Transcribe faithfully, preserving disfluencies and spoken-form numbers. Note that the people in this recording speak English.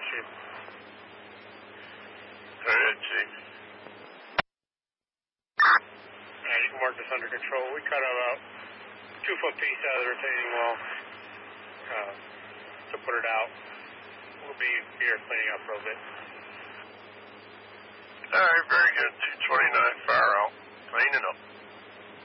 shape. All right, Chief. Yeah, you can mark this under control. We cut about two foot piece out of the retaining wall uh, to put it out. We'll be here cleaning up for a bit. All right, very good. two twenty-nine.